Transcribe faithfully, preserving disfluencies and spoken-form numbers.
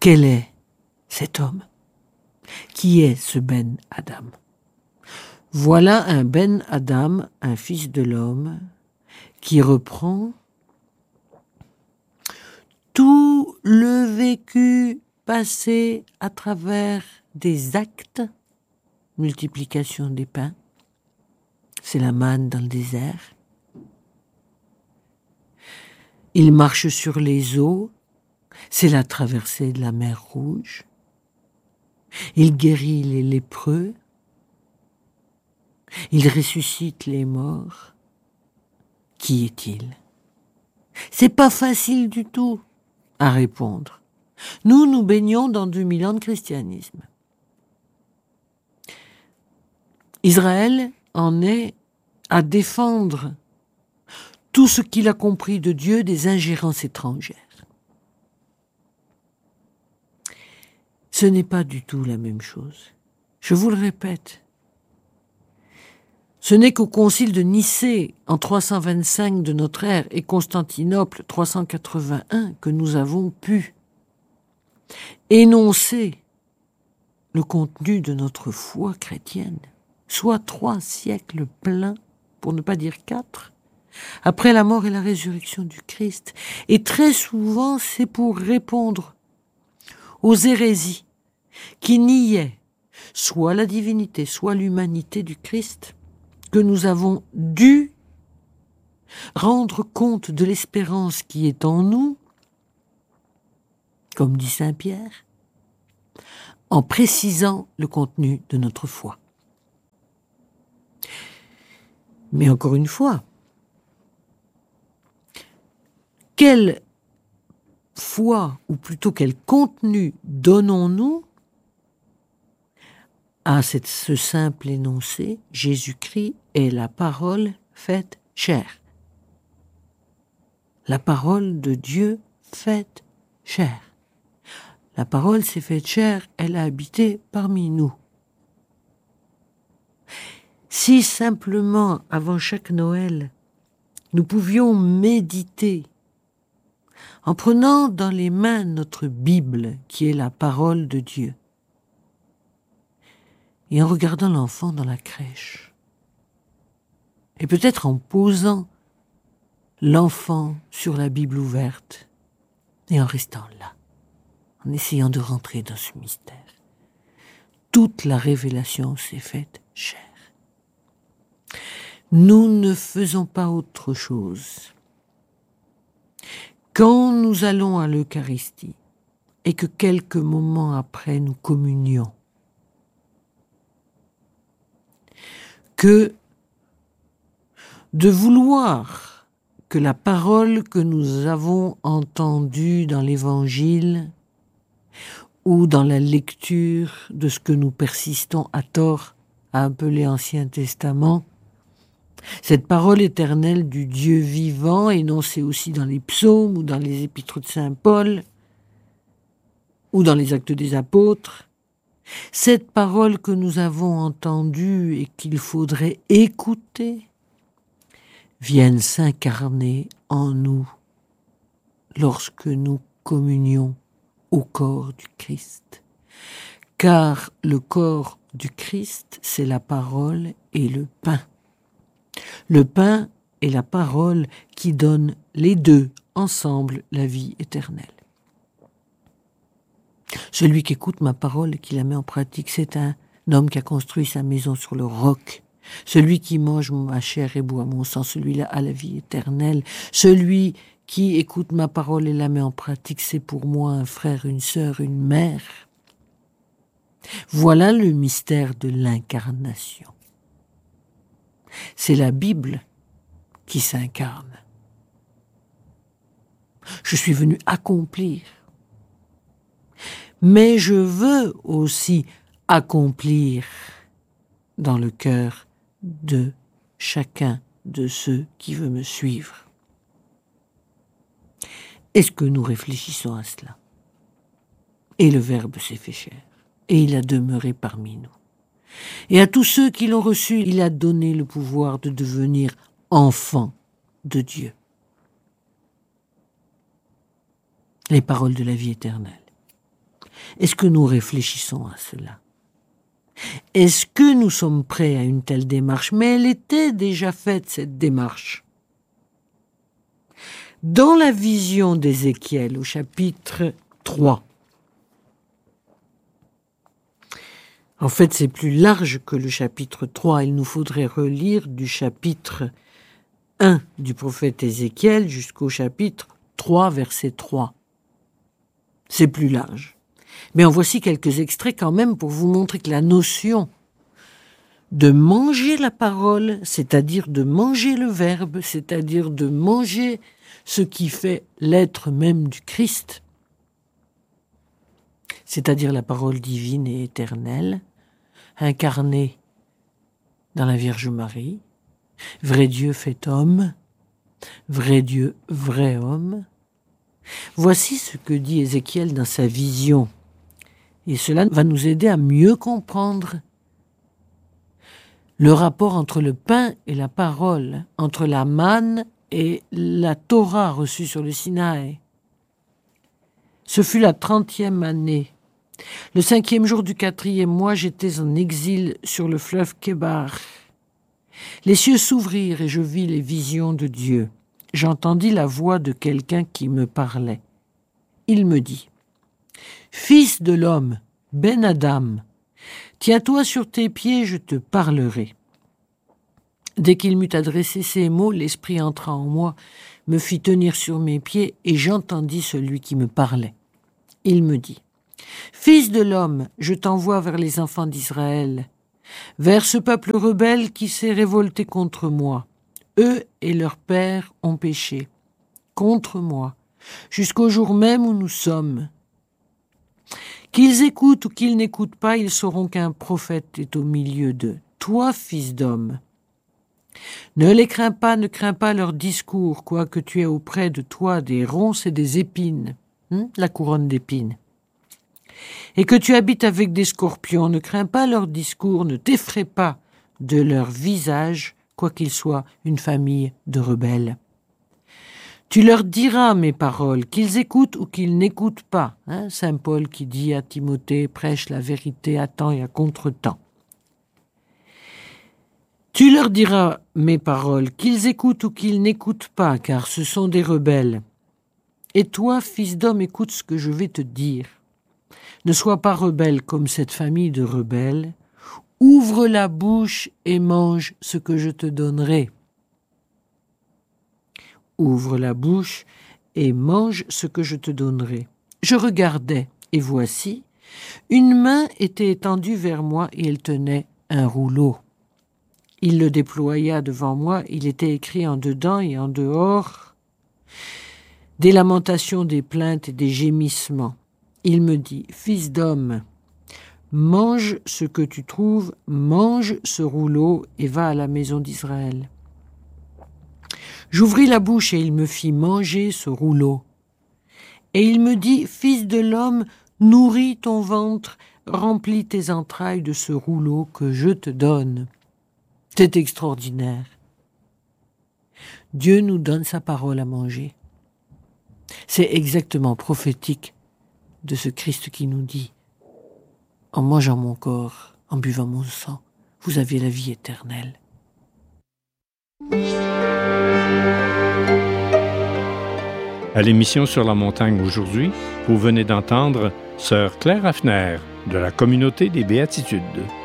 Quel est cet homme? Qui est ce Ben Adam? Voilà un Ben Adam, un fils de l'homme, qui reprend tout le vécu passé à travers des actes, multiplication des pains, c'est la manne dans le désert. Il marche sur les eaux, c'est la traversée de la mer Rouge. Il guérit les lépreux, il ressuscite les morts. Qui est-il? C'est pas facile du tout à répondre. Nous, nous baignons dans deux mille ans de christianisme. Israël en est à défendre tout ce qu'il a compris de Dieu des ingérences étrangères. Ce n'est pas du tout la même chose. Je vous le répète. Ce n'est qu'au concile de Nicée en trois cent vingt-cinq de notre ère et Constantinople trois cent quatre-vingt-un que nous avons pu énoncer le contenu de notre foi chrétienne, soit trois siècles pleins, pour ne pas dire quatre, après la mort et la résurrection du Christ. Et très souvent, c'est pour répondre aux hérésies qui niaient soit la divinité, soit l'humanité du Christ, que nous avons dû rendre compte de l'espérance qui est en nous, comme dit saint Pierre, en précisant le contenu de notre foi. Mais encore une fois, quelle foi, ou plutôt quel contenu donnons-nous à cette, ce simple énoncé: Jésus-Christ est la parole faite chair. La parole de Dieu faite chair. La parole s'est faite chair, elle a habité parmi nous. Si simplement, avant chaque Noël, nous pouvions méditer en prenant dans les mains notre Bible, qui est la parole de Dieu, et en regardant l'enfant dans la crèche, et peut-être en posant l'enfant sur la Bible ouverte, et en restant là, en essayant de rentrer dans ce mystère. Toute la révélation s'est faite chair. Nous ne faisons pas autre chose. Quand nous allons à l'Eucharistie, et que quelques moments après nous communions, que de vouloir que la parole que nous avons entendue dans l'Évangile ou dans la lecture de ce que nous persistons à tort à appeler Ancien Testament, cette parole éternelle du Dieu vivant, énoncée aussi dans les psaumes ou dans les épîtres de saint Paul ou dans les actes des apôtres, cette parole que nous avons entendue et qu'il faudrait écouter, vienne s'incarner en nous lorsque nous communions au corps du Christ. Car le corps du Christ, c'est la parole et le pain. Le pain et la parole qui donnent les deux ensemble la vie éternelle. Celui qui écoute ma parole et qui la met en pratique, c'est un homme qui a construit sa maison sur le roc. Celui qui mange ma chair et boit mon sang, celui-là a la vie éternelle. Celui qui écoute ma parole et la met en pratique, c'est pour moi un frère, une sœur, une mère. Voilà le mystère de l'incarnation. C'est la Bible qui s'incarne. Je suis venu accomplir. Mais je veux aussi accomplir dans le cœur de chacun de ceux qui veut me suivre. Est-ce que nous réfléchissons à cela? Et le Verbe s'est fait chair, et il a demeuré parmi nous. Et à tous ceux qui l'ont reçu, il a donné le pouvoir de devenir enfants de Dieu. Les paroles de la vie éternelle. Est-ce que nous réfléchissons à cela? Est-ce que nous sommes prêts à une telle démarche? Mais elle était déjà faite, cette démarche. Dans la vision d'Ézéchiel, au chapitre trois, en fait, c'est plus large que le chapitre trois. Il nous faudrait relire du chapitre un du prophète Ézéchiel jusqu'au chapitre trois, verset trois. C'est plus large. Mais en voici quelques extraits quand même pour vous montrer que la notion de manger la parole, c'est-à-dire de manger le Verbe, c'est-à-dire de manger ce qui fait l'être même du Christ, c'est-à-dire la parole divine et éternelle, incarnée dans la Vierge Marie, vrai Dieu fait homme, vrai Dieu, vrai homme. Voici ce que dit Ézéchiel dans sa vision. Et cela va nous aider à mieux comprendre le rapport entre le pain et la parole, entre la manne et la Torah reçue sur le Sinaï. Ce fut la trentième année. Le cinquième jour du quatrième mois, j'étais en exil sur le fleuve Kébar. Les cieux s'ouvrirent et je vis les visions de Dieu. J'entendis la voix de quelqu'un qui me parlait. Il me dit: Fils de l'homme, Ben Adam, tiens-toi sur tes pieds, je te parlerai. Dès qu'il m'eut adressé ces mots, l'esprit entra en moi, me fit tenir sur mes pieds et j'entendis celui qui me parlait. Il me dit: Fils de l'homme, je t'envoie vers les enfants d'Israël, vers ce peuple rebelle qui s'est révolté contre moi. Eux et leurs pères ont péché contre moi, jusqu'au jour même où nous sommes. Qu'ils écoutent ou qu'ils n'écoutent pas, ils sauront qu'un prophète est au milieu d'eux. Toi, fils d'homme, ne les crains pas, ne crains pas leur discours, quoique tu aies auprès de toi des ronces et des épines, hein, la couronne d'épines, et que tu habites avec des scorpions. Ne crains pas leur discours, ne t'effraie pas de leur visage, quoiqu'ils soient une famille de rebelles. Tu leur diras mes paroles, qu'ils écoutent ou qu'ils n'écoutent pas. Hein, Saint Paul qui dit à Timothée, prêche la vérité à temps et à contre-temps. Tu leur diras mes paroles, qu'ils écoutent ou qu'ils n'écoutent pas, car ce sont des rebelles. Et toi, fils d'homme, écoute ce que je vais te dire. Ne sois pas rebelle comme cette famille de rebelles. Ouvre la bouche et mange ce que je te donnerai. Ouvre la bouche et mange ce que je te donnerai. Je regardais, et voici, une main était étendue vers moi et elle tenait un rouleau. Il le déploya devant moi, il était écrit en dedans et en dehors des lamentations, des plaintes et des gémissements. Il me dit: Fils d'homme, mange ce que tu trouves, mange ce rouleau et va à la maison d'Israël. J'ouvris la bouche et il me fit manger ce rouleau. Et il me dit: Fils de l'homme, nourris ton ventre, remplis tes entrailles de ce rouleau que je te donne. C'est extraordinaire. Dieu nous donne sa parole à manger. C'est exactement prophétique de ce Christ qui nous dit: en mangeant mon corps, en buvant mon sang, vous avez la vie éternelle. À l'émission Sur la montagne aujourd'hui, vous venez d'entendre Sœur Claire Hafner de la Communauté des Béatitudes.